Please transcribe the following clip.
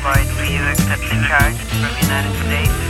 Lloyd, will you accept the charge from United States?